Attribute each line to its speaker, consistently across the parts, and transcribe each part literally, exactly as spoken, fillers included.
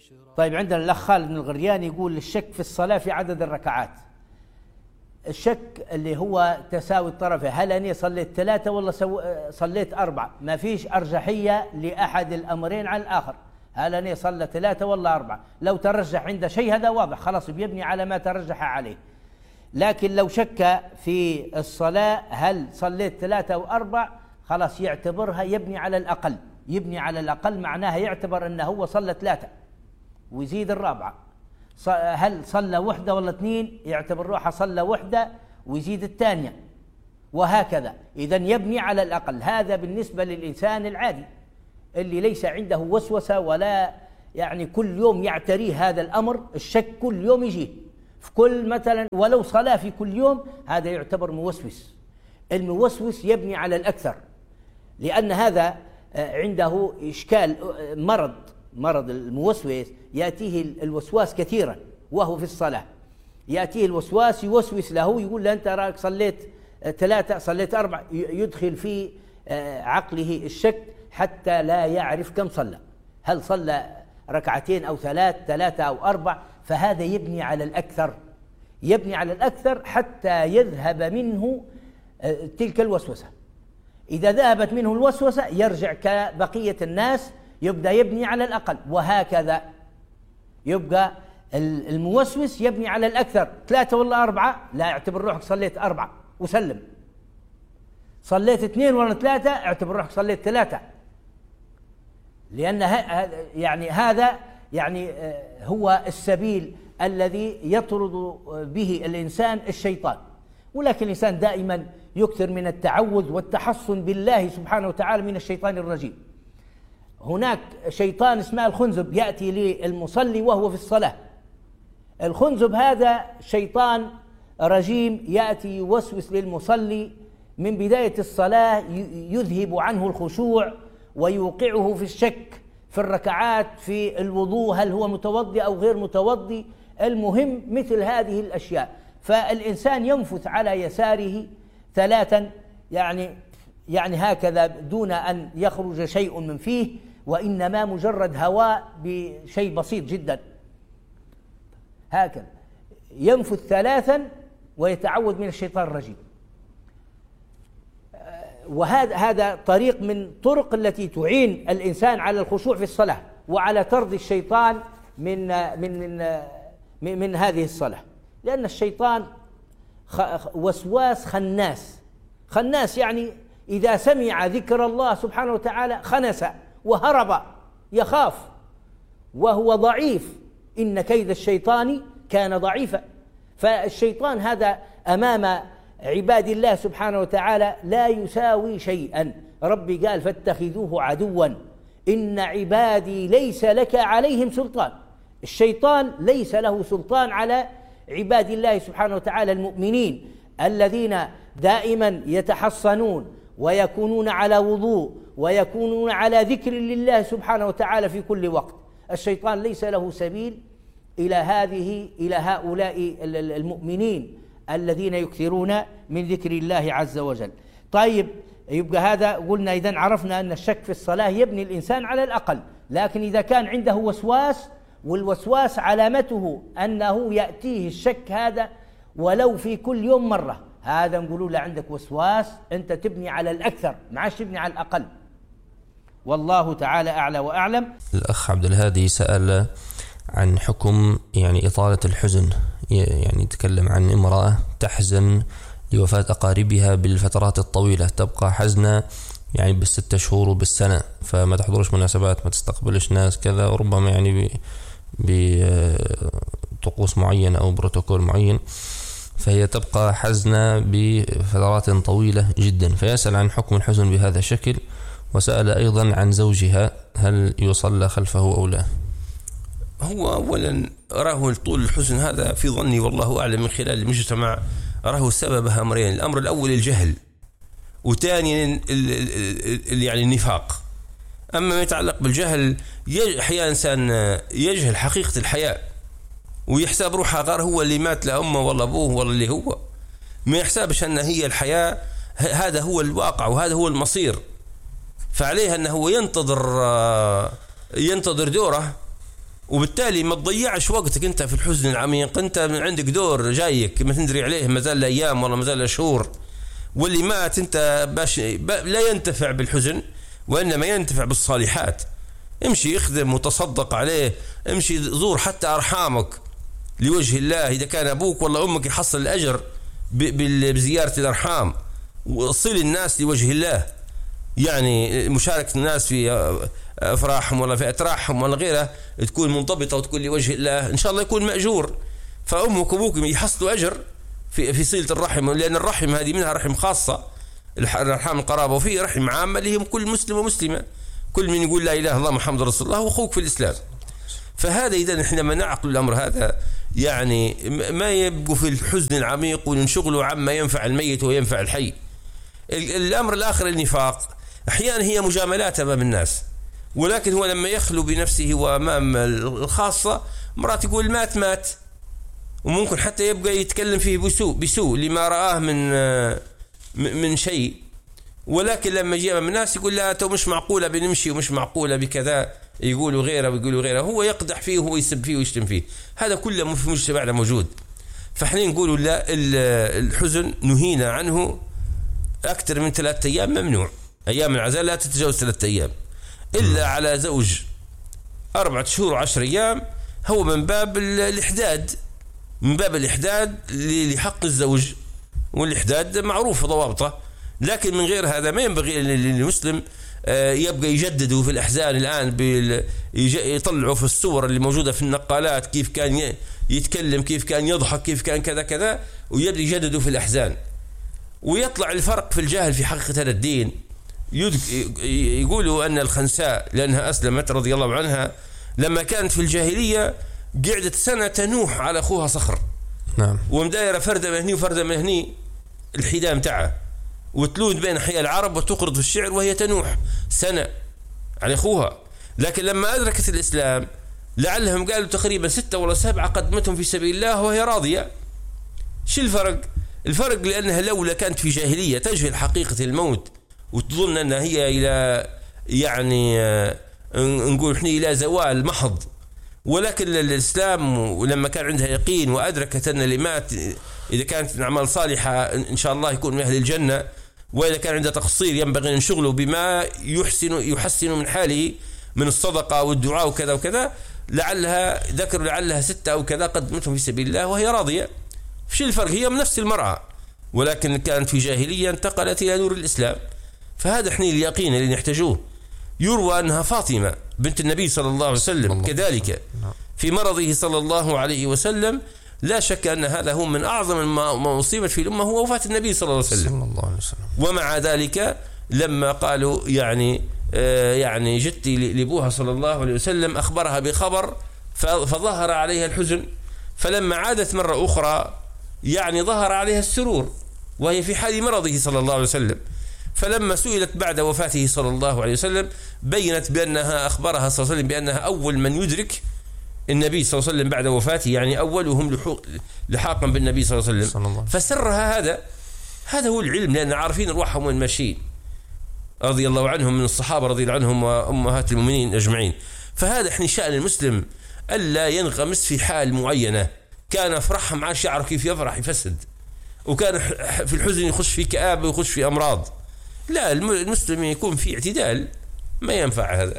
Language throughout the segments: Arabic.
Speaker 1: طيب عندنا الأخ خالد من الغرياني يقول الشك في الصلاة في عدد الركعات. الشك اللي هو تساوي الطرفين، هل أني صليت ثلاثة ولا صليت أربعة؟ ما فيش أرجحية لأحد الأمرين على الآخر، هل أني صلى ثلاثة ولا أربعة؟ لو ترجح عند شيء هذا واضح خلاص بيبني على ما ترجح عليه. لكن لو شك في الصلاة هل صليت ثلاثة أو أربع خلاص يعتبرها يبني على الأقل، يبني على الأقل معناها يعتبر أنه هو صلى ثلاثة ويزيد الرابعة. هل صلى وحدة ولا اثنين يعتبر روحه صلى وحدة ويزيد الثانية، وهكذا. إذن يبني على الأقل. هذا بالنسبة للإنسان العادي اللي ليس عنده وسوسة ولا يعني كل يوم يعتريه هذا الأمر، الشك كل يوم يجيه في كل مثلا ولو صلاة في كل يوم، هذا يعتبر موسوس. الموسوس يبني على الأكثر، لأن هذا عنده إشكال مرض مرض الموسوس، يأتيه الوسواس كثيرا وهو في الصلاة، يأتيه الوسواس يوسوس له، يقول له أنت راك صليت ثلاثة صليت أربعة، يدخل في عقله الشك حتى لا يعرف كم صلى، هل صلى ركعتين أو ثلاث ثلاثة أو أربع. فهذا يبني على الأكثر، يبني على الأكثر حتى يذهب منه تلك الوسوسة. إذا ذهبت منه الوسوسة يرجع كبقية الناس، يبدأ يبني على الأقل، وهكذا يبقى الموسوس يبني على الأكثر. ثلاثة ولا أربعة لا، اعتبر روحك صليت أربعة وسلم. صليت اثنين ولا ثلاثة اعتبر روحك صليت ثلاثة، لأن يعني هذا يعني هو السبيل الذي يطرد به الإنسان الشيطان. ولكن الإنسان دائما يكثر من التعوذ والتحصن بالله سبحانه وتعالى من الشيطان الرجيم. هناك شيطان اسمه الخنزب يأتي للمصلي وهو في الصلاة. الخنزب هذا شيطان رجيم يأتي يوسوس للمصلي من بداية الصلاة، يذهب عنه الخشوع ويوقعه في الشك في الركعات، في الوضوء، هل هو متوضي أو غير متوضي، المهم مثل هذه الأشياء. فالإنسان ينفث على يساره ثلاثا يعني يعني هكذا دون أن يخرج شيء من فيه، وإنما مجرد هواء بشيء بسيط جدا، هكذا ينفث ثلاثا ويتعوذ من الشيطان الرجيم. وهذا هذا طريق من طرق التي تعين الإنسان على الخشوع في الصلاة وعلى طرد الشيطان من من من من, من هذه الصلاة، لأن الشيطان وسواس خناس. خناس يعني إذا سمع ذكر الله سبحانه وتعالى خنس وهرب، يخاف وهو ضعيف، إن كيد الشيطان كان ضعيفا. فالشيطان هذا أمام عباد الله سبحانه وتعالى لا يساوي شيئا. ربي قال فاتخذوه عدوا إن عبادي ليس لك عليهم سلطان. الشيطان ليس له سلطان على عباد الله سبحانه وتعالى المؤمنين الذين دائما يتحصنون ويكونون على وضوء ويكونون على ذكر لله سبحانه وتعالى في كل وقت. الشيطان ليس له سبيل إلى هذه إلى هؤلاء المؤمنين الذين يكثرون من ذكر الله عز وجل. طيب يبقى هذا قلنا إذن عرفنا أن الشك في الصلاة يبني الإنسان على الأقل. لكن إذا كان عنده وسواس، والوسواس علامته أنه يأتيه الشك هذا ولو في كل يوم مرة، هذا نقولوا له عندك وسواس، أنت تبني على الأكثر ما عادش تبني على الأقل. والله تعالى أعلى وأعلم.
Speaker 2: الأخ عبد الهادي سأل عن حكم يعني إطالة الحزن، يعني تكلم عن امرأة تحزن لوفاة أقاربها بالفترات الطويلة، تبقى حزنة يعني بالستة شهور وبالسنة، فما تحضرش مناسبات، ما تستقبلش ناس كذا، وربما يعني بطقوس معينة أو بروتوكول معين، فهي تبقى حزنة بفترات طويلة جدا. فيسأل عن حكم الحزن بهذا الشكل، وسأل أيضا عن زوجها هل يصلى خلفه أو لا.
Speaker 3: هو أولا أراه طول الحزن هذا في ظني والله أعلم من خلال المجتمع أراه سببها أمرين. الأمر الأول الجهل، وثانيا يعني النفاق. أما ما يتعلق بالجهل، أحيانا إنسان يجهل حقيقة الحياة ويحسب روحه غير هو اللي مات لأمه ولا أبوه ولا اللي هو، ما يحسبش أن هي الحياة هذا هو الواقع وهذا هو المصير. فعليه أنه ينتظر ينتظر دوره وبالتالي ما تضيعش وقتك انت في الحزن العميق. انت من عندك دور جايك ما تندري عليه، ما زال ايام ولا ما زال شهور، واللي مات انت باش لا ينتفع بالحزن وانما ينتفع بالصالحات. امشي اخدم وتصدق عليه، امشي زور حتى ارحامك لوجه الله، اذا كان ابوك ولا امك يحصل الاجر بزياره الارحام، وصل الناس لوجه الله، يعني مشاركه الناس في افراحهم ولا في اتراحهم ولا غيرها تكون منضبطه وتكون لوجه الله، ان شاء الله يكون ماجور. فامك وابوك يحصلوا اجر في في صله الرحم، لان الرحم هذه منها رحم خاصه الارحام القرابه، وفي رحم عامه اللي هم كل مسلم ومسلمه، كل من يقول لا اله الا الله محمد رسول الله واخوك في الاسلام. فهذا اذا احنا لما نعقل الامر هذا يعني ما يبقوا في الحزن العميق وننشغلوا عما ينفع الميت وينفع الحي. الامر الاخر النفاق، احيانا هي مجاملات امام الناس، ولكن هو لما يخلو بنفسه وامام الخاصه مرات يقول مات مات، وممكن حتى يبقى يتكلم فيه بسوء بسوء لما رآه من من شيء، ولكن لما يجي امام الناس يقول لا تو مش معقوله بنمشي ومش معقوله بكذا، يقولوا غيره ويقولوا غيره، هو يقدح فيه وهو يسب فيه ويشتم فيه. هذا كله في مجتمعنا موجود. فاحنا نقولوا لا، الحزن نهينا عنه اكثر من ثلاثة ايام ممنوع. ايام العزاء لا تتجاوز ثلاثة ايام الا على زوج أربعة شهور وعشر ايام، هو من باب الاحداد، من باب الاحداد لحق الزوج، والاحداد معروف ضوابطه. لكن من غير هذا ما ينبغي للمسلم يبقى يجددوا في الأحزان الآن، يطلعوا في الصور اللي موجودة في النقالات كيف كان يتكلم، كيف كان يضحك، كيف كان كذا كذا، ويبدأ يجددوا في الأحزان. ويطلع الفرق في الجاهل في حقيقة هذا الدين. يقولوا أن الخنساء لأنها أسلمت رضي الله عنها لما كانت في الجاهلية قعدت سنة تنوح على أخوها صخر،
Speaker 2: نعم،
Speaker 3: ومدايرة فردة من هني وفردة من هني الحدام تاعها، وتلود بين حياة العرب وتقرض في الشعر وهي تنوح سنة على أخوها. لكن لما أدركت الإسلام لعلهم قالوا تقريبا ستة ولا سبعة قدمتهم في سبيل الله وهي راضية. شو الفرق؟ الفرق لأنها لولا كانت في جاهلية تجهل حقيقة الموت وتظن أنها هي إلى يعني نقول إحنا إلى زوال محض، ولكن الإسلام ولما كان عندها يقين وأدركت أن اللي مات إذا كانت أعمال صالحة إن شاء الله يكون من أهل الجنة، وإذا كان عنده تقصير ينبغي أن نشغله بما يحسن يحسن من حاله من الصدقة والدعاء وكذا وكذا. لعلها ذكروا لعلها ستة أو كذا قدمتهم في سبيل الله وهي راضية. في الفرق؟ هي من نفس المرأة، ولكن كانت في جاهلية انتقلت إلى نور الإسلام. فهذا احنا اليقين اللي نحتاجوه. يروى أنها فاطمة بنت النبي صلى الله عليه وسلم كذلك في مرضه صلى الله عليه وسلم، لا شك أن هذا هو من أعظم ما أصيبت في الأمة هو وفاة النبي صلى الله عليه وسلم. ومع ذلك لما قالوا يعني آه يعني جدتي لأبوها صلى الله عليه وسلم أخبرها بخبر فظهر عليها الحزن، فلما عادت مرة أخرى يعني ظهر عليها السرور وهي في حال مرضه صلى الله عليه وسلم. فلما سئلت بعد وفاته صلى الله عليه وسلم بينت بأنها أخبرها صلى الله عليه وسلم بأنها أول من يدرك النبي صلى الله عليه وسلم بعد وفاته، يعني أولهم لحاقا بالنبي صلى الله عليه وسلم. فسرها هذا هذا هو العلم، لأن عارفين أرواحهم وين ماشيين رضي الله عنهم من الصحابة رضي الله عنهم وأمهات المؤمنين أجمعين. فهذا إحنا شأن المسلم ألا ينغمس في حال معينة، كان فرحها مع شعره كيف يفرح يفسد، وكان في الحزن يخش في كآبة ويخش في أمراض. لا، المسلم يكون في اعتدال، ما ينفع هذا.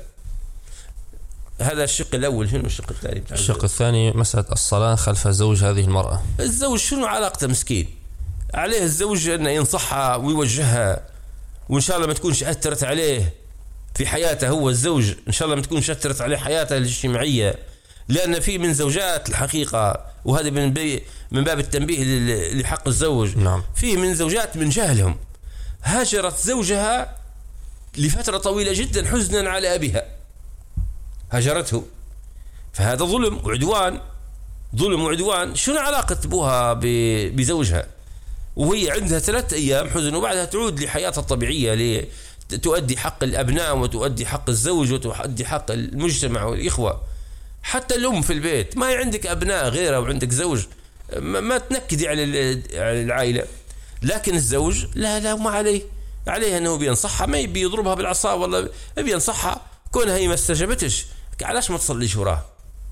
Speaker 3: هذا الشق الأول. شنو الشق الثاني؟
Speaker 2: الشق الثاني مسألة الصلاة خلف زوج هذه المرأة.
Speaker 3: الزوج شنو علاقته مسكين؟ عليه الزوج أنه ينصحها ويوجهها، وإن شاء الله ما تكونش أثرت عليه في حياته هو الزوج، إن شاء الله ما تكونش أثرت عليه حياته الاجتماعية، لأن في من زوجات الحقيقة، وهذا من من باب التنبيه لحق الزوج.
Speaker 2: نعم.
Speaker 3: في من زوجات من جهلهم هاجرت زوجها لفترة طويلة جدا حزنا على أبيها، هجرته، فهذا ظلم وعدوان، ظلم وعدوان. شنو علاقة أبوها بزوجها وهي عندها ثلاثة أيام حزن وبعدها تعود لحياتها الطبيعية لتؤدي حق الأبناء وتؤدي حق الزوج وتؤدي حق المجتمع والإخوة. حتى الأم في البيت، ما عندك أبناء غيرها وعندك زوج، ما تنكدي على العائلة. لكن الزوج لا لا ما عليه، عليه أنه بينصحها، ما يبي يضربها بالعصا ولا بينصحها. كونها هي ما استجابتش، علاش ما تصليش وراه؟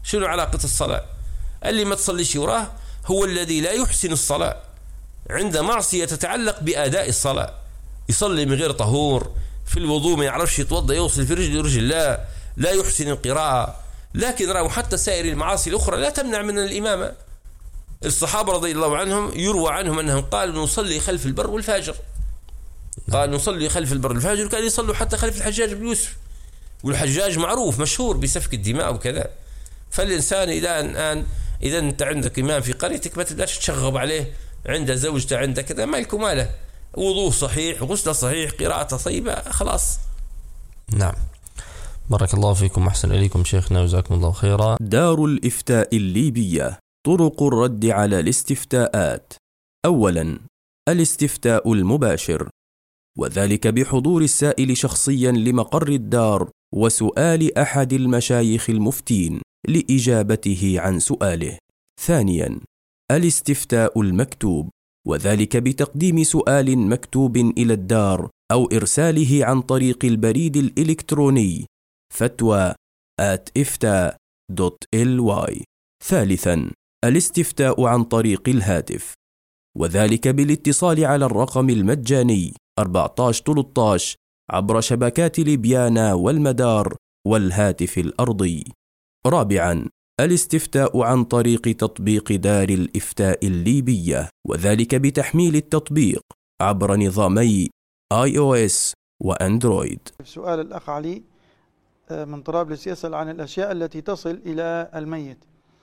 Speaker 3: شنو علاقة الصلاة؟ اللي ما تصليش وراه هو الذي لا يحسن الصلاة، عنده معصية تتعلق بأداء الصلاة، يصلي من غير طهور، في الوضوء ما يعرفش يتوضأ، يوصل في رجل رجل لا لا يحسن القراءة. لكن رأوا حتى سائر المعاصي الأخرى لا تمنع من الإمامة. الصحابة رضي الله عنهم يروى عنهم أنهم قالوا نصلي خلف البر والفاجر، قال نصلي خلف البر والفاجر، كانوا يصلوا حتى خلف الحجاج بن يوسف، والحجاج معروف مشهور بسفك الدماء وكذا. فالإنسان إذا الآن إذا أنت عندك إمام في قريتك ما تقدرش تشغب عليه، عنده زوجته عنده كذا، مالك وماله، وضوء صحيح، غسله صحيح، قراءته طيبة، خلاص.
Speaker 2: نعم، بارك الله فيكم، أحسن إليكم شيخنا، وجزاكم الله خيرا.
Speaker 4: دار الإفتاء الليبية. طرق الرد على الاستفتاءات. أولا، الاستفتاء المباشر، وذلك بحضور السائل شخصيا لمقر الدار وسؤال أحد المشايخ المفتين لإجابته عن سؤاله. ثانيا، الاستفتاء المكتوب، وذلك بتقديم سؤال مكتوب إلى الدار أو إرساله عن طريق البريد الإلكتروني فتوى آت إفتاء دوت إل واي. ثالثا، الاستفتاء عن طريق الهاتف، وذلك بالاتصال على الرقم المجاني أربعة عشر ثلاثة عشر عبر شبكات ليبيانا والمدار والهاتف الأرضي. رابعا، الاستفتاء عن طريق تطبيق دار الإفتاء الليبية، وذلك بتحميل التطبيق عبر نظامي آي أو إس وأندرويد.
Speaker 5: سؤال الأخ علي من طرابلس يسأل عن الأشياء التي تصل إلى الميت.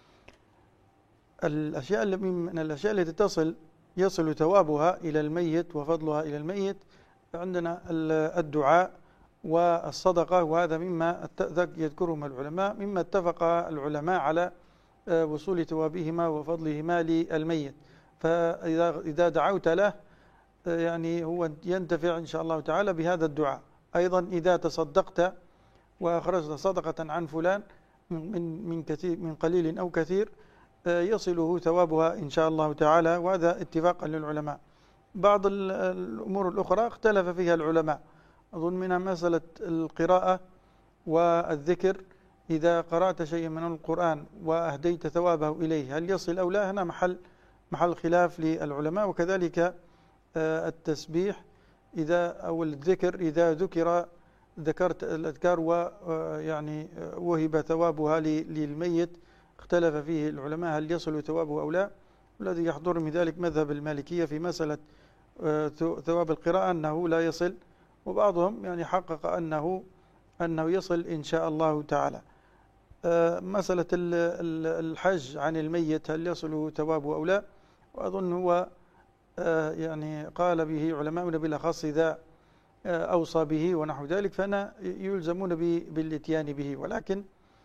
Speaker 5: الأشياء من الأشياء التي تصل يصل ثوابها إلى الميت وفضلها إلى الميت، عندنا الدعاء والصدقة، وهذا مما يذكرهما العلماء، مما اتفق العلماء على وصول ثوابهما وفضلهما للميت. فإذا إذا دعوت له يعني هو ينتفع إن شاء الله تعالى بهذا الدعاء. أيضا إذا تصدقت وأخرجت صدقة عن فلان من من كثير من قليل أو كثير يصله ثوابها إن شاء الله تعالى، وهذا اتفاقا للعلماء. بعض الأمور الأخرى اختلف فيها العلماء، أظن منها مسألة القراءة والذكر، إذا قرأت شيئا من القرآن وأهديت ثوابه إليه هل يصل أو لا، هنا محل محل خلاف للعلماء. وكذلك التسبيح إذا أو الذكر إذا ذكر ذكرت الأذكار ويعني وهب ثوابها للميت، اختلف فيه العلماء هل يصل ثوابه أو لا. والذي يحضر من ذلك مذهب المالكية في مسألة ثواب القراءة أنه لا يصل، وبعضهم يعني حقق أنه أنه يصل إن شاء الله تعالى. مسألة الحج عن الميت هل يصل ثوابه أو لا، وأظن هو يعني قال به علماؤنا بالأخص إذا أوصى به ونحو ذلك فأنا يلزمون بالاتيان به. ولكن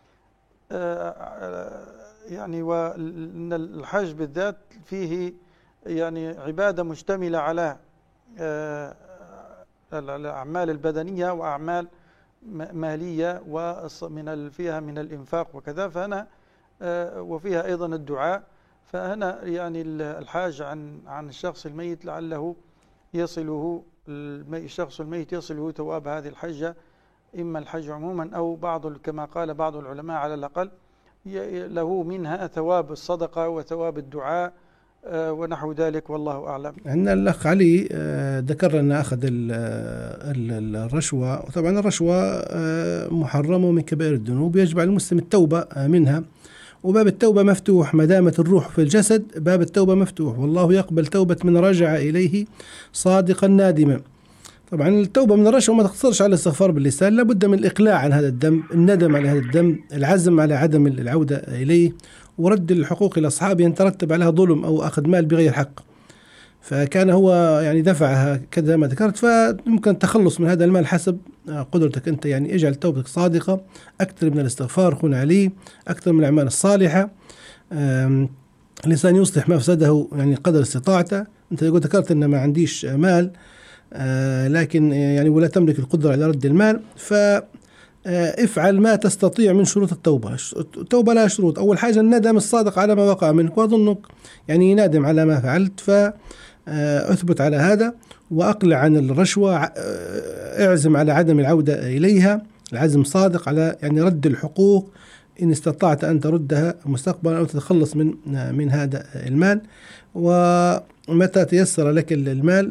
Speaker 5: يعني وأن الحج بالذات فيه يعني عبادة مشتملة على الأعمال البدنية وأعمال مالية ومن فيها من الإنفاق وكذا، فهنا وفيها أيضا الدعاء. فهنا يعني الحاج عن عن الشخص الميت لعله يصله الشخص الميت يصله ثواب هذه الحجة، إما الحج عموما أو بعض كما قال بعض العلماء على الأقل له منها ثواب الصدقة وثواب الدعاء ونحو ذلك، والله أعلم.
Speaker 6: عندنا الأخ علي ذكر أن أخذ الرشوة، وطبعا الرشوة محرمة من كبائر الذنوب، يجب على المسلم التوبة منها، وباب التوبة مفتوح ما دامت الروح في الجسد، باب التوبة مفتوح، والله يقبل توبة من رجع إليه صادقا نادما. طبعا التوبة من الرشوة ما تقتصرش على الاستغفار باللسان، لابد من الإقلاع عن هذا الذنب، الندم على هذا الذنب، العزم على عدم العودة إليه، ورد الحقوق إلى أصحابه يترتب عليها ظلم أو أخذ مال بغير حق، فكان هو يعني دفعها كذا ما ذكرت، فيمكن التخلص من هذا المال حسب قدرتك أنت. يعني اجعل توبتك صادقة، أكثر من الاستغفار خون عليه، أكثر من الأعمال الصالحة، الإنسان يصلح مفسده يعني قدر استطاعته. أنت يقول ذكرت أن ما عنديش مال آه لكن يعني ولا تملك القدرة على رد المال، فافعل ما تستطيع من شروط التوبة. التوبة لها شروط، أول حاجة الندم الصادق على ما وقع منك، وأظنك يعني نادم على ما فعلت، فأثبت على هذا وأقلع عن الرشوة، اعزم على عدم العودة إليها، العزم صادق على يعني رد الحقوق إن استطعت أن تردها مستقبلا أو تتخلص من من هذا المال، ومتى تيسر لك المال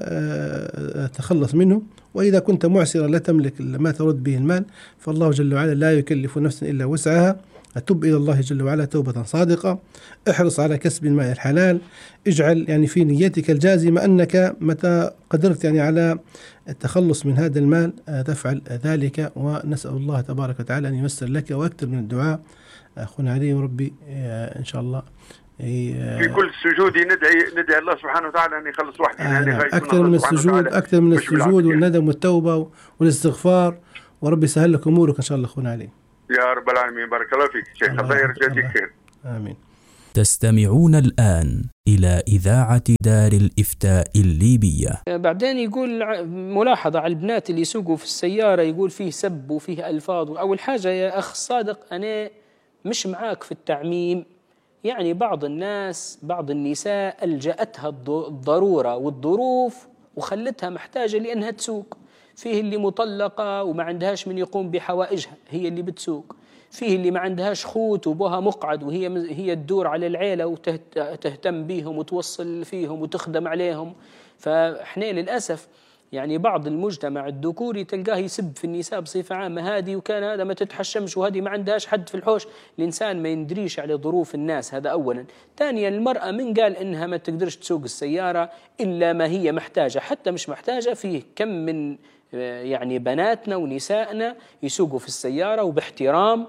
Speaker 6: فتخلص منه. وإذا كنت معسرا لا تملك ما ترد به المال فالله جل وعلا لا يكلف نفسا إلا وسعها. أتوب إلى الله جل وعلا توبة صادقة، احرص على كسب المال الحلال، اجعل يعني في نيتك الجازمة أنك متى قدرت يعني على التخلص من هذا المال تفعل ذلك. ونسأل الله تبارك وتعالى أن ييسر لك وأكثر من الدعاء أخونا علي، وربي إن شاء الله
Speaker 7: في كل سجود ندعي ندعي الله سبحانه وتعالى أن يخلص وحدنا.
Speaker 6: آه يعني أكثر من السجود أكثر من السجود والندم والتوبة والاستغفار، وربي يسهل لك أمورك إن شاء الله أخونا علي.
Speaker 7: يا رب العالمين، بارك الله فيك شيخ، الله يرجعك خير.
Speaker 6: آمين.
Speaker 4: تستمعون الآن إلى إذاعة دار الإفتاء الليبية.
Speaker 8: بعدين يقول ملاحظة على البنات اللي يسوقوا في السيارة، يقول فيه سب وفيه ألفاظ. أول حاجة يا أخ صادق أنا مش معاك في التعميم، يعني بعض الناس بعض النساء ألجأتها الضرورة والظروف وخلتها محتاجة لأنها تسوق. فيه اللي مطلقة وما عندهاش من يقوم بحوائجها هي اللي بتسوق، فيه اللي ما عندهاش خوت وبوها مقعد وهي هي تدور على العيلة وتهتم بيهم وتوصل فيهم وتخدم عليهم. فاحنا للأسف يعني بعض المجتمع الذكوري تلقاه يسب في النساء بصفة عامة، هذه وكان هذا ما تتحشمش وهذه ما عندهاش حد في الحوش. الإنسان ما يندريش على ظروف الناس، هذا أولا. ثانيا المرأة من قال إنها ما تقدرش تسوق السيارة إلا ما هي محتاجة، حتى مش محتاجة. فيه كم من يعني بناتنا ونسائنا يسوقوا في السيارة وباحترام،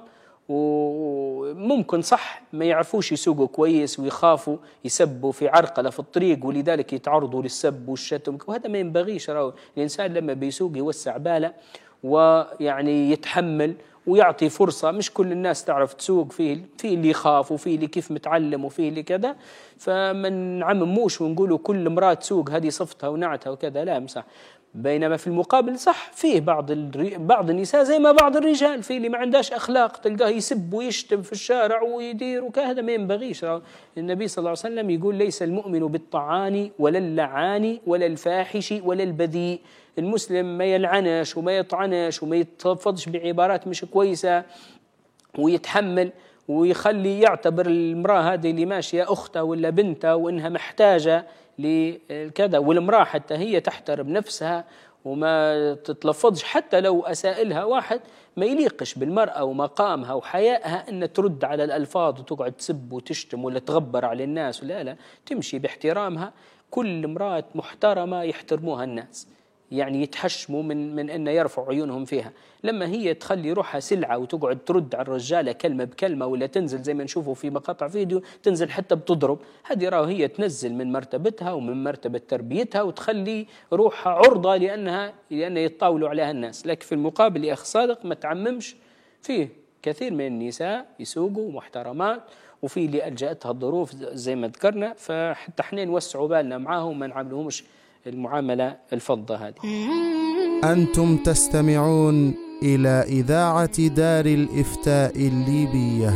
Speaker 8: وممكن صح ما يعرفوش يسوقوا كويس ويخافوا يسبوا في عرقلة في الطريق ولذلك يتعرضوا للسب والشتم، وهذا ما ينبغيش. الإنسان لما بيسوق يوسع باله ويعني يتحمل ويعطي فرصة. مش كل الناس تعرف تسوق، فيه فيه اللي يخاف وفيه اللي كيف متعلم وفيه اللي كذا، فمن نعمموش ونقولوا كل امرأة تسوق هذه صفتها ونعتها وكذا، لا مسح. بينما في المقابل صح فيه بعض الري... بعض النساء زي ما بعض الرجال، في اللي ما عندهاش أخلاق تلقاه يسب ويشتم في الشارع ويدير وكذا، ما ينبغيش. النبي صلى الله عليه وسلم يقول ليس المؤمن بالطعان ولا اللعان ولا الفاحش ولا البذيء. المسلم ما يلعنش وما يطعنش وما يتفضش بعبارات مش كويسة، ويتحمل ويخلي يعتبر المرأة هذه اللي ماشية أختها ولا بنتها وإنها محتاجة لكذا، والمرأة حتى هي تحترم نفسها وما تتلفظش. حتى لو أسائلها واحد ما يليقش بالمرأة ومقامها وحيائها أن ترد على الألفاظ وتقعد تسب وتشتم ولا تغبر على الناس، لا لا، تمشي باحترامها. كل امرأة محترمة يحترموها الناس، يعني يتحشموا من من أن يرفعوا عيونهم فيها. لما هي تخلي روحها سلعة وتقعد ترد على الرجالة كلمة بكلمة، ولا تنزل زي ما نشوفوا في مقاطع فيديو تنزل حتى بتضرب، هذه راه هي تنزل من مرتبتها ومن مرتبة تربيتها وتخلي روحها عرضة لأنها لأن يتطاولوا عليها الناس. لكن في المقابل يا أخ صادق ما تعممش، فيه كثير من النساء يسوقوا محترمات وفي اللي ألجأتها الظروف زي ما ذكرنا، فحتى احنا نوسعوا بالنا معاهم وما نعاملهمش المعاملة الفضة هذه.
Speaker 9: أنتم تستمعون إلى إذاعة دار الإفتاء الليبية.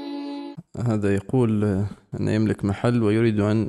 Speaker 10: هذا يقول أن يملك محل ويريد أن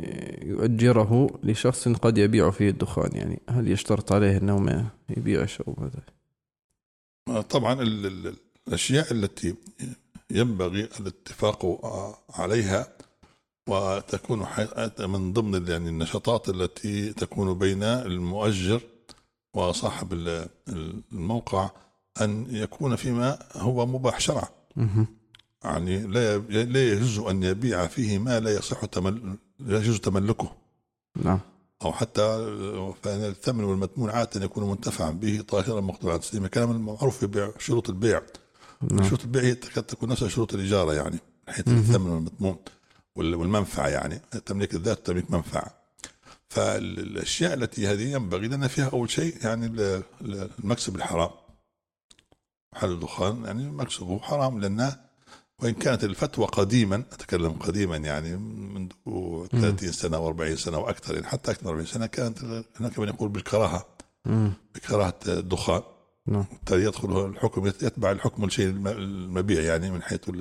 Speaker 10: يؤجره لشخص قد يبيع فيه الدخان، يعني هل يشترط عليه أنه ما يبيعش أو هذا؟
Speaker 11: طبعا الأشياء التي ينبغي الاتفاق عليها وتكون من ضمن يعني النشاطات التي تكون بين المؤجر وصاحب الموقع أن يكون فيما هو مباح شرعا. يعني لا لا يجوز أن يبيع فيه ما لا يصح تمل لا يجوز تملكه.
Speaker 10: نعم.
Speaker 11: أو حتى فإن الثمن والمثمون عادة يكون منتفعا به طاهرا مقطوعا تسليما، كلام المعروف في شروط البيع. نعم. شروط البيع هي تكون نفس شروط الإجارة، يعني حيث الثمن والمثمون والمنفعة، يعني تملك الذات تملك منفعة. فالأشياء التي هذه ينبغي لنا فيها أول شيء يعني المكسب الحرام. محل الدخان يعني مكسبه حرام، لأنه وإن كانت الفتوى قديما، أتكلم قديما يعني منذ ثلاثين سنة وأربعين سنة وأكثر، يعني حتى أكثر من أربعين سنة، كانت هناك من يقول بالكراهة بكراهة الدخان. بالتالي يدخل الحكم يتبع الحكم الشيء المبيع، يعني من حيث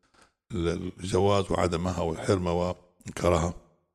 Speaker 11: الجواز وعدمها والحرمة والكراهة.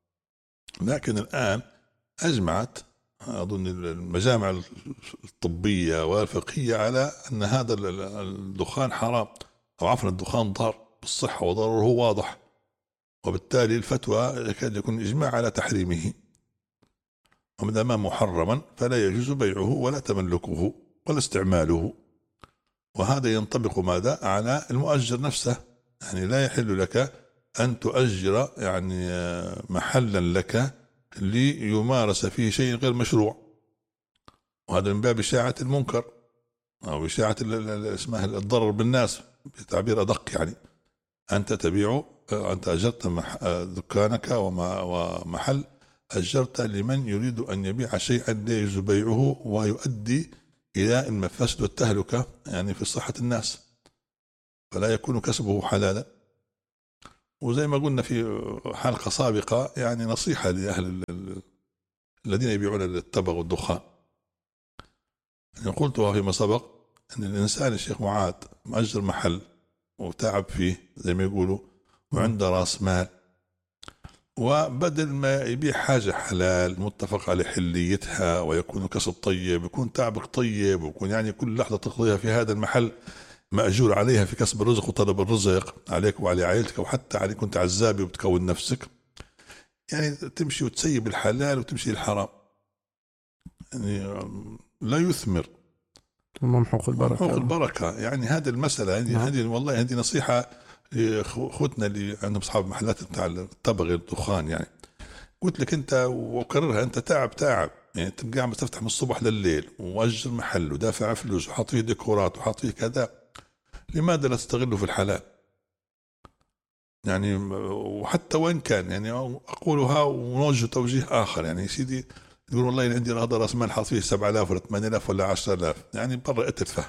Speaker 11: لكن الآن أجمعت أظن المجامع الطبية والفقهية على أن هذا الدخان حرام، أو عفوا الدخان ضار بالصحة وضرره واضح، وبالتالي الفتوى يكاد يكون إجماع على تحريمه، ومن دام محرما فلا يجوز بيعه ولا تملكه ولا استعماله. وهذا ينطبق ماذا على المؤجر نفسه، يعني لا يحل لك أن تؤجر يعني محلا لك ليمارس فيه شيء غير مشروع، وهذا من باب إشاعة المنكر أو إشاعة اسمها الضرر بالناس بتعبير أدق. يعني أنت تبيع، أنت أجرت دكانك ومحل أجرت لمن يريد أن يبيع شيئا لا يجوز بيعه ويؤدي إلى المفاسد والتهلكة يعني في صحة الناس، فلا يكون كسبه حلالا. وزي ما قلنا في حلقة سابقة يعني نصيحة لأهل الذين يبيعون التبغ والدخان، يعني قلتها فيما سبق أن الإنسان الشيخ معاذ مأجر محل وتعب فيه زي ما يقولوا وعنده رأس مال، وبدل ما يبيع حاجة حلال متفق على حليتها ويكون كسب طيب، يكون تعبك طيب، ويكون يعني كل لحظة تقضيها في هذا المحل مأجور عليها في كسب الرزق وطلب الرزق عليك وعلى عائلتك وحتى عليك كنت عزابي وبتكون نفسك، يعني تمشي وتسيب الحلال وتمشي الحرام، يعني لا يثمر
Speaker 10: ممحوق البركة.
Speaker 11: ممحوق البركة. يعني هذه المسألة هذه هذه والله هذه نصيحة لأخوتنا اللي عندهم أصحاب محلات بتاع التبغ الدخان. يعني قلت لك أنت وكررها، أنت تعب تعب يعني تبقى عم تفتح من الصبح لليل ومؤجر محل ودافع فلوس وحاط فيه ديكورات وحاط فيه كذا، لماذا لا تستغله في الحلال؟ يعني وحتى وإن كان يعني أقولها ونوجه توجيه آخر، يعني سيدي يقول والله إن عندي هذا رأس مال حاط فيه سبعة آلاف ولا ثمانية آلاف ولا عشرة آلاف، يعني برا اتلفه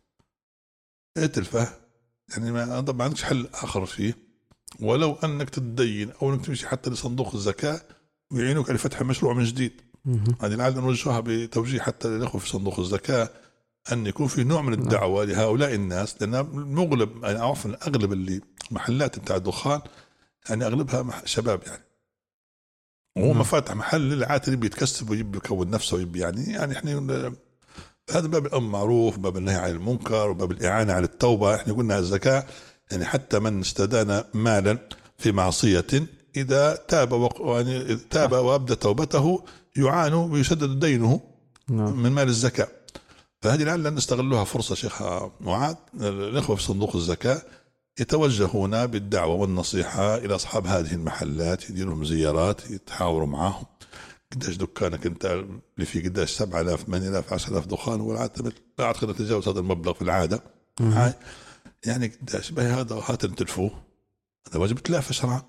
Speaker 11: اتلفه يعني ما ما عندكش حل آخر فيه، ولو أنك تتدين أو أنك تمشي حتى لصندوق الزكاة ويعينوك على فتح مشروع من جديد. هذه لعل نوجهها بتوجيه حتى للأخوة في صندوق الزكاة أن يكون في نوع من الدعوة لهؤلاء الناس، لأن مغلب يعني عفوا أغلب اللي محلات بتاع الدخان يعني أغلبها شباب، يعني وهو ما فاتح محل للعاتل بيتكسب ويبي يكون نفسه ويبي يعني يعني احنا هذا باب الأمر معروف، باب النهي عن المنكر، وباب الإعانة على التوبة. احنا قلنا الزكاة يعني حتى من استدان مالا في معصية إذا تاب و... يعني تاب وأبدى توبته يعان ويسدد دينه من مال الزكاة. فهذه لعل نستغلها فرصة شيخ معاذ، الإخوة في صندوق الزكاة يتوجهون بالدعوة والنصيحة إلى أصحاب هذه المحلات، يديروا لهم زيارات، يتحاوروا معهم قداش دكانك أنت اللي فيه قداش سبعة آلاف ثمانية آلاف عشرة آلاف دخان، والعادة لا أعتقد نتجاوز هذا المبلغ في العادة. يعني قداش به هذا وهات نتلفوه، هذا واجب تلافى شرعا.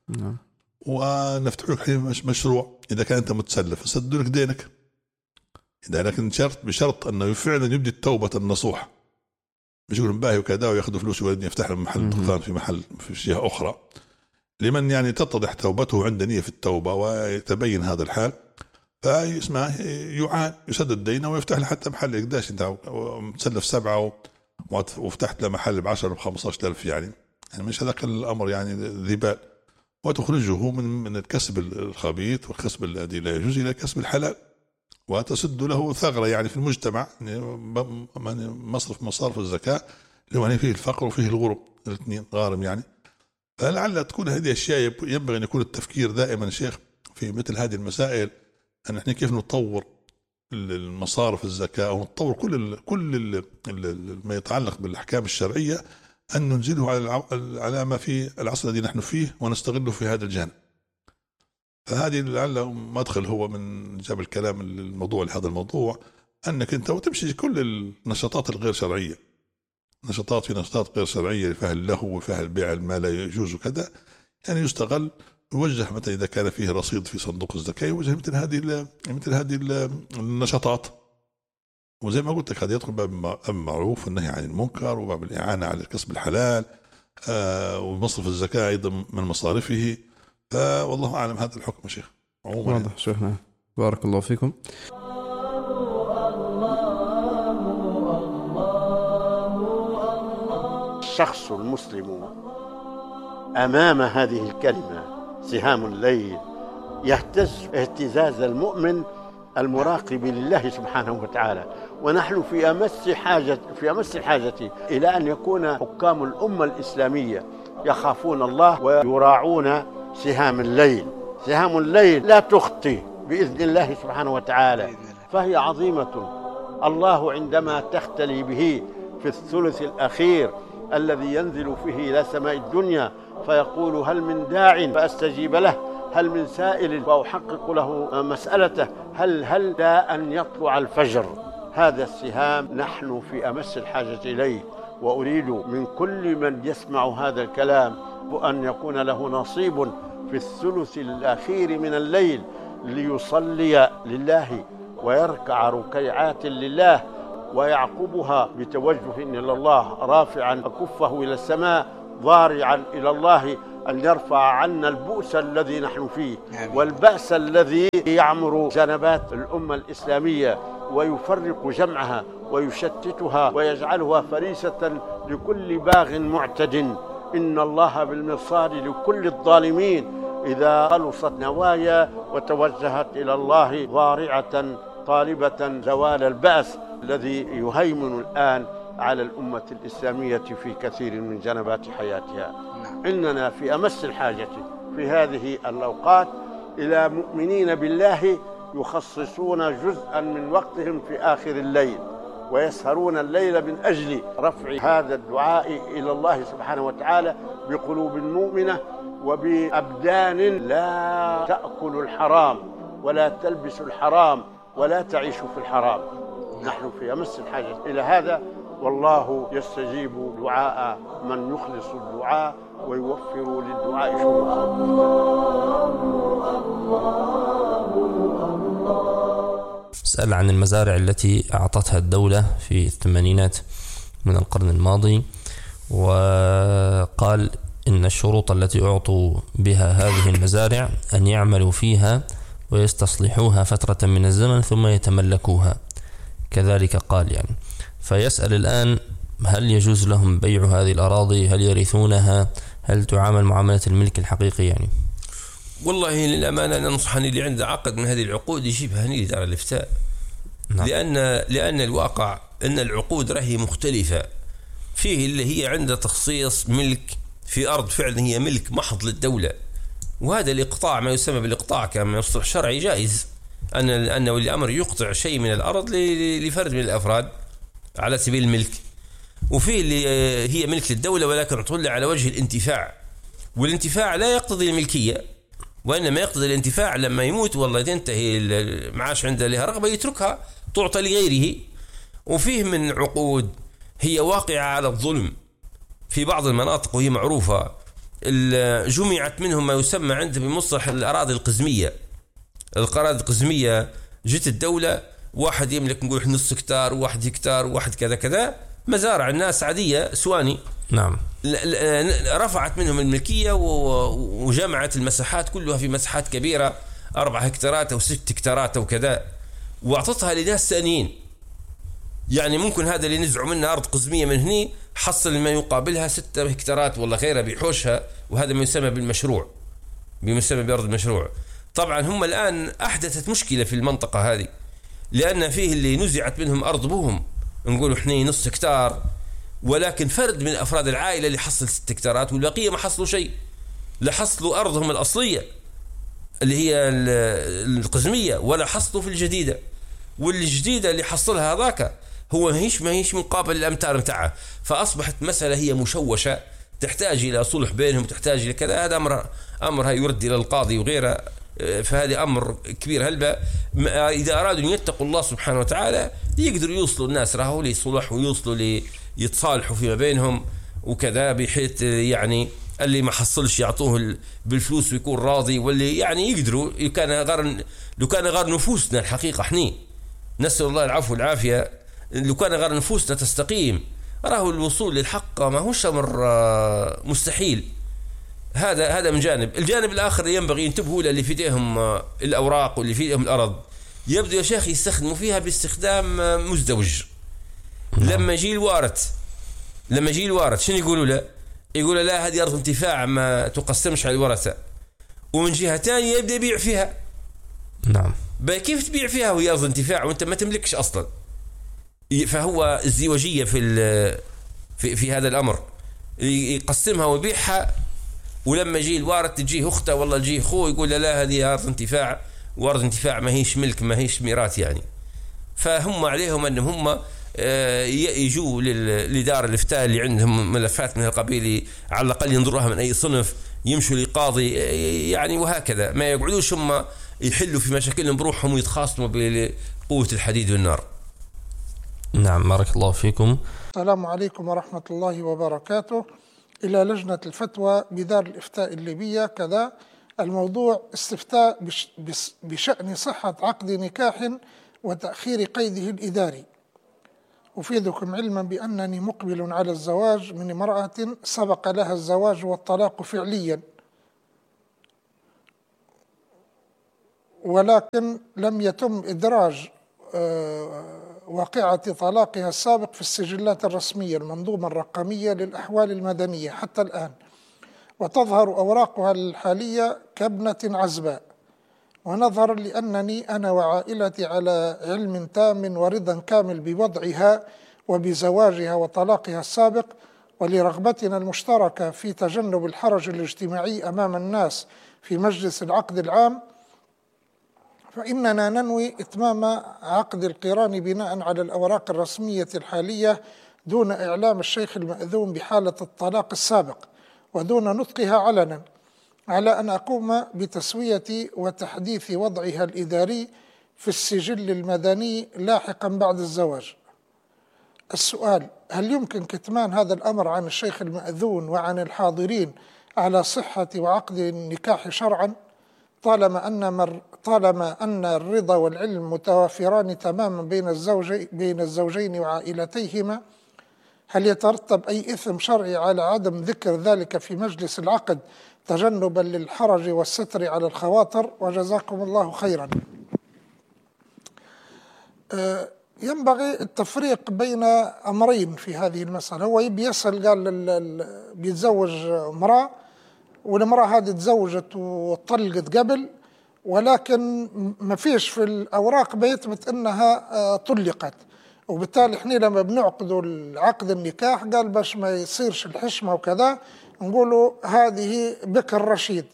Speaker 11: ونفتح لك مشروع إذا كان أنت متسلف نسدد لك دينك، إذا لكن شرط بشرط أنه فعلا يبدي التوبة النصوح، مش يقولون باهي وكذا ويأخذوا فلوس ويودي يفتح لهم محل دخان في محل في جهة أخرى. لمن يعني تتضح توبته عند نية في التوبة ويتبين هذا الحال فيسمع يعان يسدد دينه ويفتح له حتى محل قداش أنت متسلف سبعة وفتحت له محل بعشرة بخمسة عشر ألف، يعني يعني مش هذا كل الأمر يعني ذي بال، وتخرجه من من الكسب الخبيث والكسب الذي لا يجوز إلى كسب الحلال، وتسد له ثغرة يعني في المجتمع، يعني مصرف مصارف الزكاة اللي يعني فيه الفقر وفيه الغرب الاثنين غارم يعني. فلعل تكون هذه أشياء ينبغي أن يكون التفكير دائما شيخ في مثل هذه المسائل، أن احنا كيف نطور المصارف الزكاة أو نطور كل ال كل ال ما يتعلق بالأحكام الشرعية، أن ننزله على على ما في العصر الذي نحن فيه ونستغله في هذا الجانب. فهذه لعل مدخل هو من جاب الكلام الموضوع لهذا الموضوع، أنك أنت وتمشي كل النشاطات الغير شرعية، نشاطات في نشاطات غير شرعية فيها اللهو وفيها البيع ما لا يجوز وكذا، يعني يستغل يوجه مثلا إذا كان فيه رصيد في صندوق الزكاة يوجه مثل هذه مثل هذه النشاطات. وزي ما قلت لك هذا يدخل باب المعروف والنهي عن المنكر وباب الإعانة على الكسب الحلال، آه ومصرف الزكاة أيضا من مصارفه. فوالله أعلم هذا الحكم شيخ عموما.
Speaker 10: واضح شيخنا، بارك الله فيكم.
Speaker 12: الشخص المسلم أمام هذه الكلمة سهام الليل يهتز اهتزاز المؤمن المراقب لله سبحانه وتعالى، ونحن في أمس حاجة في أمس الحاجة إلى أن يكون حكام الأمة الإسلامية يخافون الله ويراعون سهام الليل. سهام الليل لا تخطي بإذن الله سبحانه وتعالى، فهي عظيمة. الله عندما تختلي به في الثلث الأخير الذي ينزل فيه إلى سماء الدنيا فيقول هل من داع فأستجيب له، هل من سائل فأحقق له مسألته، هل هل لا أن يطلع الفجر. هذا السهام نحن في أمس الحاجة إليه، وأريد من كل من يسمع هذا الكلام أن يكون له نصيب في الثلث الأخير من الليل ليصلي لله ويركع ركيعات لله ويعقبها بتوجه إلى الله رافعا كفه إلى السماء ضارعا إلى الله أن يرفع عنا البؤس الذي نحن فيه والبأس الذي يعمر جنبات الأمة الإسلامية ويفرق جمعها ويشتتها ويجعلها فريسة لكل باغ معتد. إن الله بالمرصاد لكل الظالمين إذا خلصت نوايا وتوجهت إلى الله ضارعة طالبة زوال البأس الذي يهيمن الآن على الأمة الإسلامية في كثير من جنبات حياتها. إننا في أمس الحاجة في هذه الأوقات إلى مؤمنين بالله يخصصون جزءا من وقتهم في آخر الليل ويسهرون الليل من أجل رفع هذا الدعاء إلى الله سبحانه وتعالى بقلوب مؤمنة وبأبدان لا تأكل الحرام ولا تلبس الحرام ولا تعيش في الحرام. نحن في أمس الحاجة إلى هذا، والله يستجيب دعاء من يخلص الدعاء ويوفر للدعاء شروطا.
Speaker 2: سأل عن المزارع التي أعطتها الدولة في الثمانينات من القرن الماضي، وقال إن الشروط التي أعطوا بها هذه المزارع أن يعملوا فيها ويستصلحوها فترة من الزمن ثم يتملكوها، كذلك قال يعني. فيسأل الآن هل يجوز لهم بيع هذه الأراضي؟ هل يرثونها؟ هل تعامل معاملة الملك الحقيقي يعني؟
Speaker 3: والله للأمانة ننصح أن اللي عنده عقد من هذه العقود يجيبها هني لدار الإفتاء. نعم. لأن لأن الواقع أن العقود راهي مختلفة، فيه اللي هي عنده تخصيص ملك في أرض فعلا هي ملك محض للدولة، وهذا الإقطاع ما يسمى بالإقطاع كما مصطلح شرعي جائز، أن أن ولي الأمر يقطع شيء من الأرض لفرد من الأفراد على سبيل الملك. وفيه اللي هي ملك للدولة ولكن عطولة على وجه الانتفاع، والانتفاع لا يقتضي الملكية وإنما يقتضي الانتفاع. لما يموت والله تنتهي المعاش عنده لها رغبة يتركها تعطى لغيره. وفيه من عقود هي واقعة على الظلم في بعض المناطق وهي معروفة، جمعت منهم ما يسمى عنده بمصطلح الأراضي القزمية. الأراضي القزمية جت الدولة واحد يملك نقول نص هكتار وواحد هكتار وواحد كذا كذا، مزارع الناس عادية سواني.
Speaker 2: نعم.
Speaker 3: رفعت منهم الملكية وجمعت المساحات كلها في مساحات كبيرة أربع هكتارات أو ست هكتارات أو كذا، وأعطتها لناس ثانيين. يعني ممكن هذا اللي نزعوا منه أرض قزمية من هني حصل ما يقابلها ستة هكتارات ولا غيرها بيحوشها، وهذا ما يسمى بالمشروع، بيسمى بأرض المشروع. طبعا هم الآن أحدثت مشكلة في المنطقة هذه، لأن فيه اللي نزعت منهم أرض بهم نقولوا احنا نص هكتار، ولكن فرد من أفراد العائلة اللي حصل ست هكتارات والبقية ما حصلوا شيء، لا حصلوا أرضهم الأصلية اللي هي القزمية ولا حصلوا في الجديدة، والجديدة اللي حصلها هذاك هو ما هيش ما هيش مقابل الأمتار متاعها. فأصبحت مسألة هي مشوشة تحتاج إلى صلح بينهم، تحتاج إلى كذا. هذا أمر أمرها يرد إلى القاضي وغيره، فهذا أمر كبير. هلبا إذا أرادوا أن يتقوا الله سبحانه وتعالى يقدروا يوصلوا الناس راهو لصلح ويوصلوا ليتصالحوا فيما بينهم وكذا، بحيث يعني اللي ما حصلش يعطوه بالفلوس ويكون راضي، واللي يعني يقدروا لو كان غير لو كان غير نفوسنا الحقيقة احنا نسأل الله العفو والعافية، لو كان غير نفوسنا تستقيم راهو الوصول للحق ما هوش أمر مستحيل. هذا هذا من جانب. الجانب الآخر ينبغي ينتبهوا للي في ايديهم الأوراق واللي في ايديهم الأرض، يبدو يا شيخ يستخدموا فيها باستخدام مزدوج. لما يجي الوارث لما يجي الوارث شنو يقولوا له؟ يقول لا هذه أرض انتفاع ما تقسمش على الورثة، ومن جهة ثانية يبدأ يبيع فيها.
Speaker 2: نعم.
Speaker 3: كيف تبيع فيها وهي أرض انتفاع وأنت ما تملكش أصلا؟ فهو ازدواجية في في في هذا الأمر، يقسمها ويبيعها، ولما يجي الوارث تجيه أخته والله تجيه أخوه يقول لا هذه أرض انتفاع، وأرض انتفاع ما هيش ملك ما هيش ميراث يعني. فهم عليهم أنهم هم يجوا لدار الإفتاء اللي عندهم ملفات من القبيل على الأقل ينظروها من أي صنف، يمشوا لقاضي يعني، وهكذا ما يقعدوش هم يحلوا في مشاكلهم بروحهم ويتخاصموا بقوة الحديد والنار.
Speaker 2: نعم بارك الله فيكم.
Speaker 13: السلام عليكم ورحمة الله وبركاته. إلى لجنة الفتوى بدار الإفتاء الليبية كذا، الموضوع استفتاء بشأن صحة عقد نكاح وتأخير قيده الإداري. أفيدكم علما بأنني مقبل على الزواج من امرأة سبق لها الزواج والطلاق فعليا، ولكن لم يتم إدراج واقعة طلاقها السابق في السجلات الرسمية المنظومة الرقمية للأحوال المدنية حتى الآن، وتظهر أوراقها الحالية كابنة عزباء. ونظرا لأنني أنا وعائلتي على علم تام ورضا كامل بوضعها وبزواجها وطلاقها السابق، ولرغبتنا المشتركة في تجنب الحرج الاجتماعي أمام الناس في مجلس العقد العام، فإننا ننوي إتمام عقد القران بناء على الأوراق الرسمية الحالية دون إعلام الشيخ المأذون بحالة الطلاق السابق ودون نطقها علنا، على أن أقوم بتسوية وتحديث وضعها الإداري في السجل المدني لاحقا بعد الزواج. السؤال: هل يمكن كتمان هذا الأمر عن الشيخ المأذون وعن الحاضرين على صحة وعقد النكاح شرعا، طالما أن مر طالما أن الرضا والعلم متوافران تماما بين الزوجين بين الزوجين وعائلتيهما؟ هل يترتب أي إثم شرعي على عدم ذكر ذلك في مجلس العقد تجنبا للحرج والستر على الخواطر؟ وجزاكم الله خيرا. ينبغي التفريق بين أمرين في هذه المسألة. هو بيسأل قال بيتزوج امرأة، والامرأة هذه تزوجت وطلقت قبل، ولكن ما فيش في الأوراق بيثبت أنها طلقت، وبالتالي احنا لما بنعقدوا العقد النكاح قال باش ما يصيرش الحشمة وكذا نقولوا هذه بكر رشيد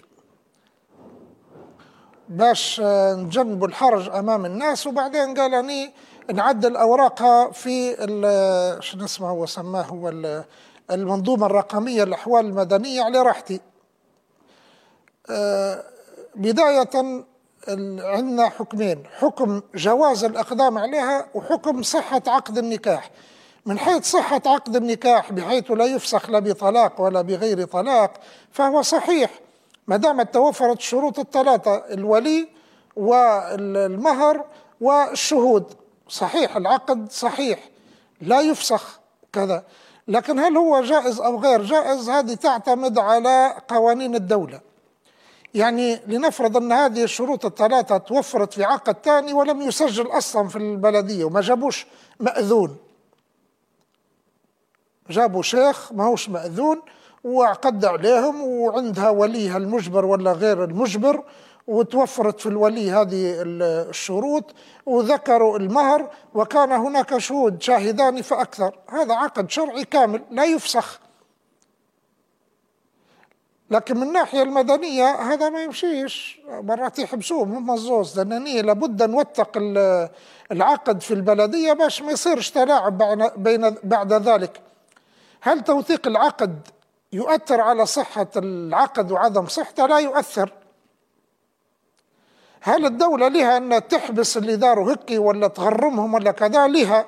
Speaker 13: باش نجنبوا الحرج أمام الناس. وبعدين قال أني نعدل أوراقها في شنو اسمه هو سماه هو المنظومة الرقمية الأحوال المدنية على راحتي. بداية عندنا حكمين: حكم جواز الإقدام عليها وحكم صحة عقد النكاح. من حيث صحة عقد النكاح بحيث لا يفسخ لا بطلاق ولا بغير طلاق فهو صحيح ما دامت توفرت الشروط الثلاثة: الولي والمهر والشهود. صحيح العقد صحيح لا يفسخ كذا، لكن هل هو جائز أو غير جائز هذه تعتمد على قوانين الدولة. يعني لنفرض أن هذه الشروط الثلاثة توفرت في عقد ثاني ولم يسجل أصلا في البلدية وما جابوش مأذون، جابوا شيخ ما هوش مأذون وعقد عليهم وعندها وليها المجبر ولا غير المجبر، وتوفرت في الولي هذه الشروط وذكروا المهر وكان هناك شهود شاهدان فأكثر، هذا عقد شرعي كامل لا يفسخ. لكن من الناحية المدنية هذا ما يمشيش، مرات يحبسوهم هم الزوز، لأنني لابد نوثق العقد في البلدية باش ما يصيرش تلاعب بين بعد ذلك. هل توثيق العقد يؤثر على صحة العقد وعدم صحته؟ لا يؤثر. هل الدولة لها أن تحبس اللي داروا هكي ولا تغرمهم ولا كذا؟ لها.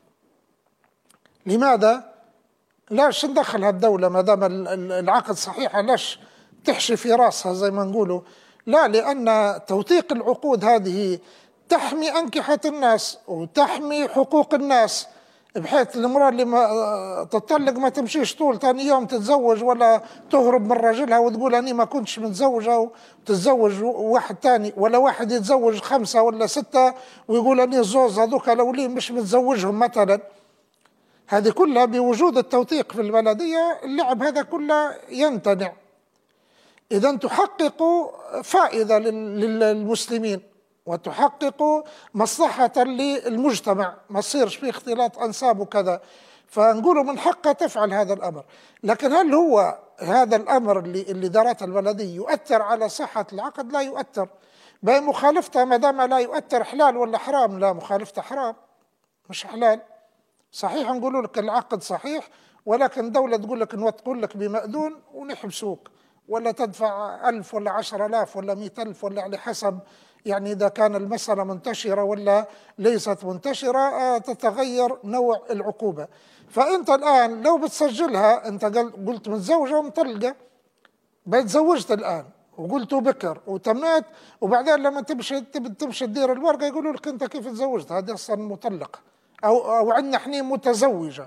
Speaker 13: لماذا؟ لاش ندخلها الدولة ما دام العقد صحيح، لاش تحشي في راسها زي ما نقولوا؟ لا، لأن توثيق العقود هذه تحمي أنكحة الناس وتحمي حقوق الناس، بحيث المرأة اللي ما تطلق ما تمشيش طول ثاني يوم تتزوج ولا تهرب من رجلها وتقول أني ما كنتش متزوجة وتتزوج واحد ثاني، ولا واحد يتزوج خمسة ولا ستة ويقول أني زوز هذوك الأولين مش متزوجهم مثلا. هذه كلها بوجود التوثيق في البلدية اللعب هذا كله يمتنع. إذا تحقق فائدة للمسلمين وتحقق مصلحة للمجتمع، ما يصيرش فيه اختلاط أنساب وكذا، فنقولوا من حقها تفعل هذا الأمر. لكن هل هو هذا الأمر اللي اللي دارته البلدية يؤثر على صحة العقد؟ لا يؤثر. بمخالفتها ما دام لا يؤثر حلال ولا حرام؟ لا، مخالفتها حرام مش حلال. صحيح نقولوا لك العقد صحيح، ولكن دولة تقول لك نوثقوا لك بمأذون ونحبسوك، ولا تدفع ألف ولا عشر آلاف ولا مئة ألف، ولا على حسب يعني إذا كان المسألة منتشرة ولا ليست منتشرة تتغير نوع العقوبة. فأنت الآن لو بتسجلها، أنت قلت متزوجة ومطلقة، بتزوجت الآن وقلت بكر وتميت، وبعدين لما تمشي تمشي تدير الورقة يقولوا لك أنت كيف تزوجت، هذه أصلا مطلقة، أو أو عندنا إحنا متزوجة،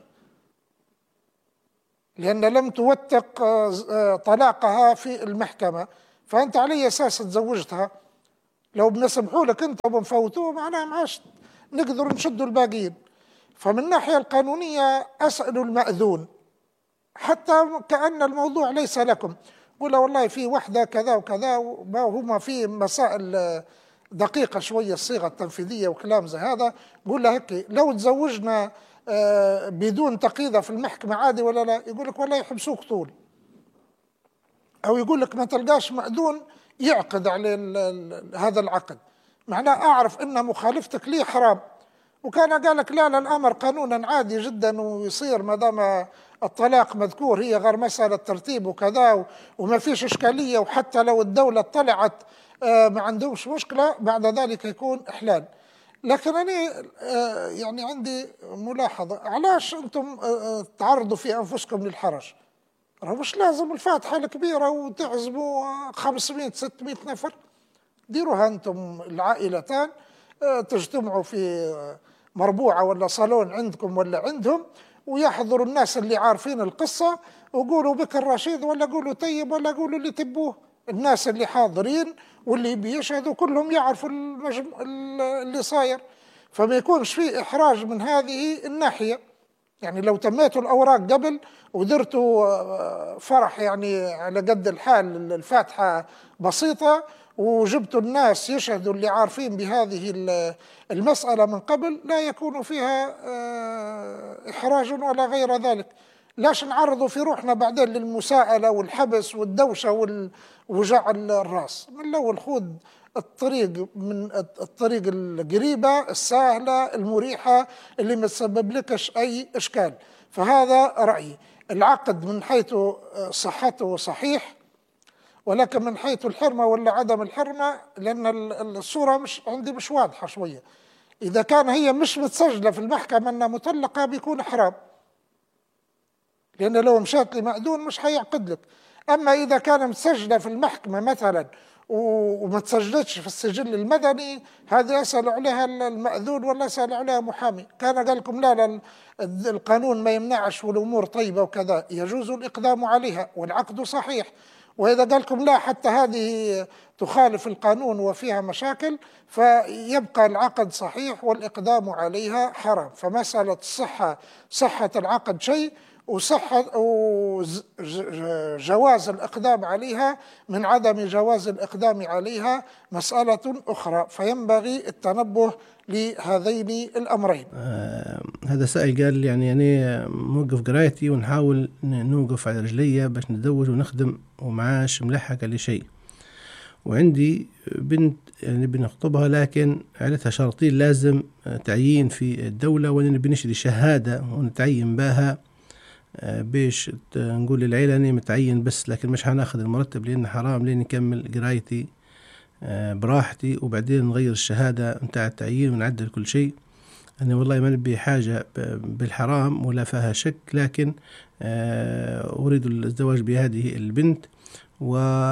Speaker 13: لأن لم توثق طلاقها في المحكمة، فأنت على أساس تزوجتها. لو بنسمحوا لك أنت وبنفوتوه معناها معاش نقدر نشدوا الباقيين. فمن الناحية القانونية أسألوا المأذون حتى كأن الموضوع ليس لكم، قول والله في وحدة كذا وكذا، وهما في مسائل دقيقة شوية الصيغة التنفيذية وكلام زي هذا، قول له هيك لو تزوجنا بدون تقييد في المحكمة عادي ولا لا؟ يقول لك والله يحبسوك طول، أو يقول لك ما تلقاش مأذون يعقد على هذا العقد، معناه أعرف أن مخالفتك لي حرام. وكان قال لك لا لا الأمر قانونا عادي جدا ويصير ما دام الطلاق مذكور، هي غير مسألة ترتيب وكذا وما فيش إشكالية، وحتى لو الدولة طلعت ما عندهمش مشكلة بعد ذلك يكون إحلال. لكن أنا يعني عندي ملاحظة، علاش أنتم تعرضوا في أنفسكم للحرج؟ مش لازم الفاتحة الكبيرة وتعزموا خمسمائة ستمائة نفر، ديروها أنتم العائلتان، تجتمعوا في مربوعة ولا صالون عندكم ولا عندهم، ويحضروا الناس اللي عارفين القصة، وقولوا بكر رشيد ولا قولوا طيب ولا قولوا اللي تبوه. الناس اللي حاضرين واللي بيشهدوا كلهم يعرفوا المجم... اللي صاير، فما يكونش فيه إحراج من هذه الناحية. يعني لو تميتوا الأوراق قبل ودرتوا فرح يعني على قد الحال، الفاتحة بسيطة، وجبتوا الناس يشهدوا اللي عارفين بهذه المسألة من قبل، لا يكون فيها إحراج ولا غير ذلك. لاش نعرضوا في روحنا بعدين للمساءلة والحبس والدوشة ووجع الراس؟ من الأول خود الطريق من الطريق القريبة السهلة المريحة اللي ما تسبب لكش أي إشكال. فهذا رأيي. العقد من حيث صحته صحيح، ولكن من حيث الحرمة ولا عدم الحرمة، لأن الصورة مش عندي مش واضحة شوية. إذا كان هي مش متسجلة في المحكمة أنها مطلقة بيكون حرام، لأن لو مشات لمأذون مش هيعقد لك. أما إذا كان متسجلة في المحكمة مثلا وما تسجلتش في السجل المدني، هذه أسأل عليها المأذون ولا أسأل عليها محامي. كان قال لكم لا لا القانون ما يمنعش والأمور طيبة وكذا، يجوز الإقدام عليها والعقد صحيح. وإذا قال لكم لا حتى هذه تخالف القانون وفيها مشاكل، فيبقى العقد صحيح والإقدام عليها حرام. فمسألة الصحة صحة العقد شيء، وصحة وجواز الإقدام عليها من عدم جواز الإقدام عليها مسألة أخرى، فينبغي التنبه لهذين الأمرين.
Speaker 6: آه هذا سائل قال يعني يعني نوقف قرايتي ونحاول نوقف على رجلية باش نتزوج ونخدم ومعاش ملحقة لشيء، وعندي بنت يعني بنخطبها لكن عيلتها شرطين لازم تعيين في الدولة، وأنا بنشري شهادة ونتعين بها بيش نقول للعيلة أني متعين بس، لكن مش هناخذ المرتب لأنه حرام، لين نكمل قرايتي براحتي وبعدين نغير الشهادة متاع التعيين ونعدل كل شيء. أنا والله ما نبي حاجة بالحرام ولا فيها شك، لكن أريد الزواج بهذه البنت و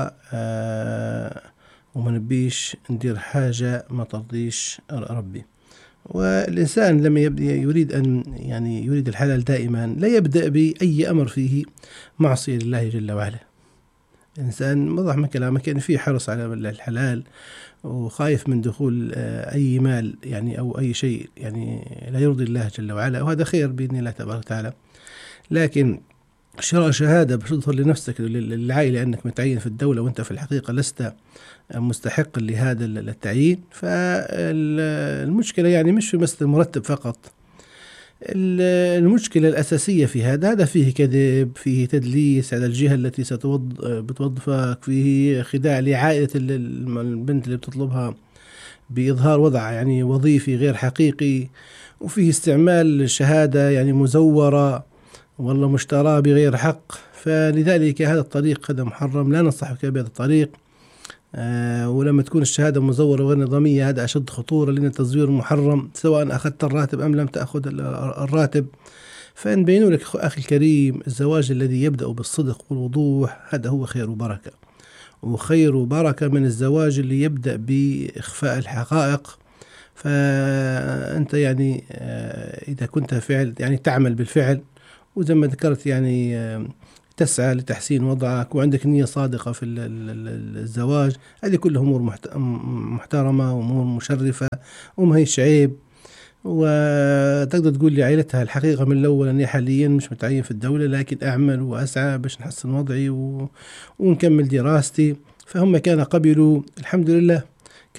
Speaker 6: وما نبيش ندير حاجة ما ترضيش ربي. والإنسان لما يريد أن يعني يريد الحلال دائما لا يبدأ بأي أمر فيه معصية لله جل وعلا. الإنسان واضح من كلامك يعني فيه حرص على الحلال وخايف من دخول أي مال يعني أو أي شيء يعني لا يرضي الله جل وعلا، وهذا خير بإذن الله تبارك وتعالى. لكن شراء شهادة باش تظهر لنفسك للعائلة أنك متعين في الدولة وأنت في الحقيقة لست مستحق لهذا التعيين. فالمشكلة يعني مش في مسألة المرتب فقط، المشكلة الأساسية في هذا هذا فيه كذب، فيه تدليس على الجهة التي ستوظفك، فيه خداع لعائلة البنت اللي بتطلبها بإظهار وضع يعني وظيفي غير حقيقي، وفيه استعمال شهادة يعني مزورة والله مشتراه بغير حق. فلذلك هذا الطريق هذا محرم، لا ننصحك بهذا الطريق. آه ولما تكون الشهادة مزورة وغير نظامية هذا أشد خطورة، لأن التزوير محرم سواء أخذت الراتب أم لم تأخذ الراتب. فنبين لك أخي الكريم، الزواج الذي يبدأ بالصدق والوضوح هذا هو خير وبركة، وخير وبركة من الزواج اللي يبدأ بإخفاء الحقائق. فأنت يعني آه إذا كنت فعل يعني تعمل بالفعل، وزي ما ذكرت يعني آه تسعى لتحسين وضعك وعندك نية صادقة في الزواج، هذه كلها أمور محترمة وأمور مشرفة وما هيش عيب. وتقدر تقول لعائلتها الحقيقة من الأول أني حاليا مش متعين في الدولة، لكن أعمل وأسعى باش نحسن وضعي و... ونكمل دراستي. فهم كان قبلوا الحمد لله.